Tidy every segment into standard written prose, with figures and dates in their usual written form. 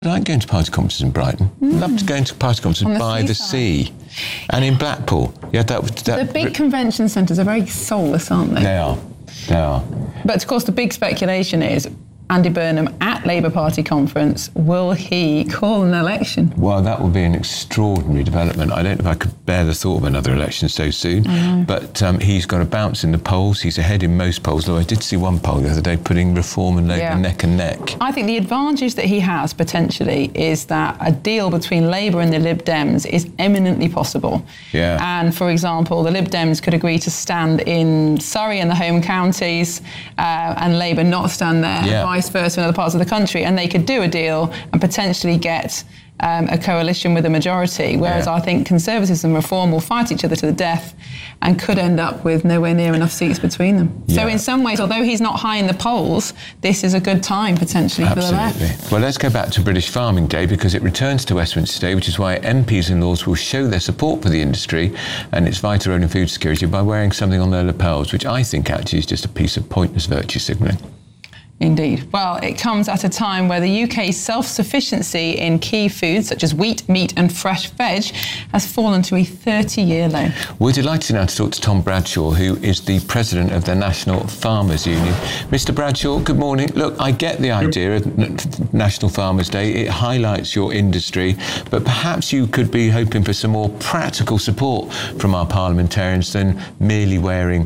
I like going to party conferences in Brighton. Love to go into party conferences by the sea. And in Blackpool. Yeah, the big convention centres are very soulless, aren't they? They are. But of course the big speculation is Andy Burnham at Labour Party conference, will he call an election? Well, that would be an extraordinary development. I don't know if I could bear the thought of another election so soon. But he's got a bounce in the polls. He's ahead in most polls, though I did see one poll the other day putting Reform and Labour neck and neck. I think the advantage that he has, potentially, is that a deal between Labour and the Lib Dems is eminently possible. Yeah. And, for example, the Lib Dems could agree to stand in Surrey and the home counties and Labour not stand there. Vice versa in other parts of the country, and they could do a deal and potentially get a coalition with a majority, whereas I think Conservatives and Reform will fight each other to the death and could end up with nowhere near enough seats between them. So in some ways, although he's not high in the polls, this is a good time potentially for the left. Well, let's go back to British Farming Day, because it returns to Westminster today, which is why MPs and Lords will show their support for the industry and its vital role in food security by wearing something on their lapels, which I think actually is just a piece of pointless virtue signalling. Indeed. Well, it comes at a time where the UK's self-sufficiency in key foods such as wheat, meat and fresh veg has fallen to a 30-year low. We're delighted now to talk to Tom Bradshaw, who is the president of the National Farmers Union. Mr. Bradshaw, good morning. Look, I get the idea of National Farmers Day. It highlights your industry, but perhaps you could be hoping for some more practical support from our parliamentarians than merely wearing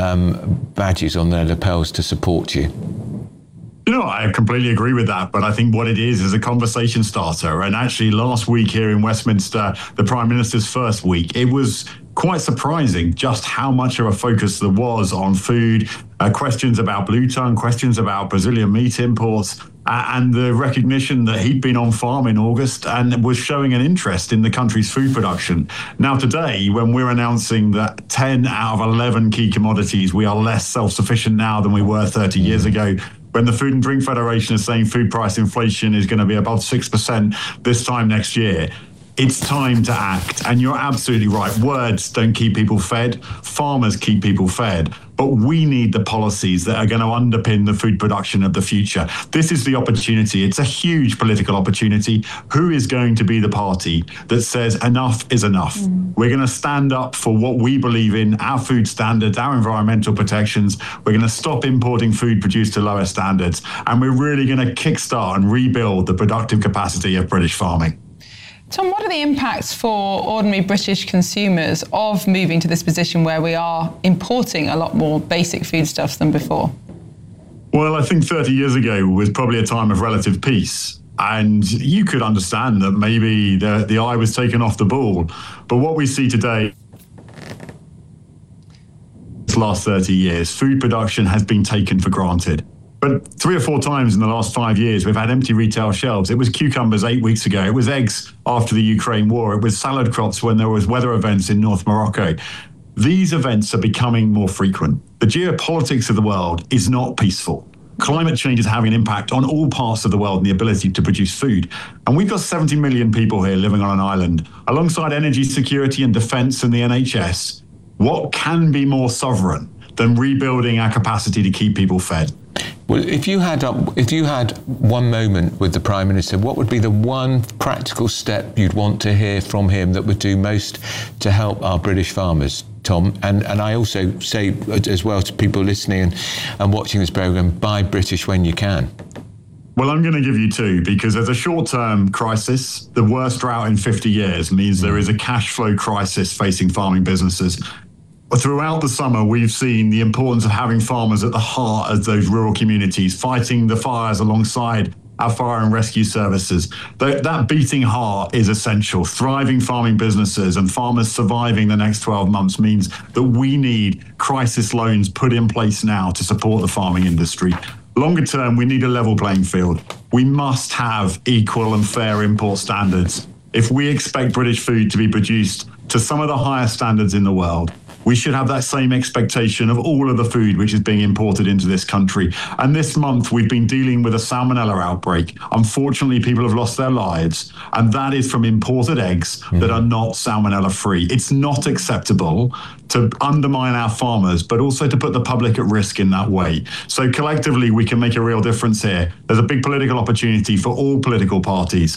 badges on their lapels to support you. You know, I completely agree with that, but I think what it is a conversation starter. And actually last week here in Westminster, the Prime Minister's first week, it was quite surprising just how much of a focus there was on food, questions about blue tongue, questions about Brazilian meat imports, and the recognition that he'd been on farm in August and was showing an interest in the country's food production. Now today, when we're announcing that 10 out of 11 key commodities, we are less self-sufficient now than we were 30 years ago, when the Food and Drink Federation is saying food price inflation is going to be above 6% this time next year, it's time to act. And you're absolutely right. Words don't keep people fed. Farmers keep people fed. But we need the policies that are going to underpin the food production of the future. This is the opportunity. It's a huge political opportunity. Who is going to be the party that says enough is enough? We're going to stand up for what we believe in, our food standards, our environmental protections. We're going to stop importing food produced to lower standards. And we're really going to kickstart and rebuild the productive capacity of British farming. Tom, what are the impacts for ordinary British consumers of moving to this position where we are importing a lot more basic foodstuffs than before? Well, I think 30 years ago was probably a time of relative peace. And you could understand that maybe the eye was taken off the ball. But what we see today, this last 30 years, food production has been taken for granted. But 3 or 4 times in the last 5 years, we've had empty retail shelves. It was cucumbers 8 weeks ago. It was eggs after the Ukraine war. It was salad crops when there was weather events in North Morocco. These events are becoming more frequent. The geopolitics of the world is not peaceful. Climate change is having an impact on all parts of the world and the ability to produce food. And we've got 70 million people here living on an island. Alongside energy security and defence and the NHS, what can be more sovereign than rebuilding our capacity to keep people fed? Well, if you had one moment with the Prime Minister, what would be the one practical step you'd want to hear from him that would do most to help our British farmers, Tom? And I also say as well to people listening and watching this programme, buy British when you can. Well, I'm going to give you 2, because there's a short-term crisis. The worst drought in 50 years means there is a cash flow crisis facing farming businesses. Throughout the summer, we've seen the importance of having farmers at the heart of those rural communities, fighting the fires alongside our fire and rescue services. That beating heart is essential. Thriving farming businesses and farmers surviving the next 12 months means that we need crisis loans put in place now to support the farming industry. Longer term, we need a level playing field. We must have equal and fair import standards. If we expect British food to be produced to some of the highest standards in the world, we should have that same expectation of all of the food which is being imported into this country. And this month, we've been dealing with a salmonella outbreak. Unfortunately, people have lost their lives, and that is from imported eggs that are not salmonella free. It's not acceptable to undermine our farmers, but also to put the public at risk in that way. So collectively, we can make a real difference here. There's a big political opportunity for all political parties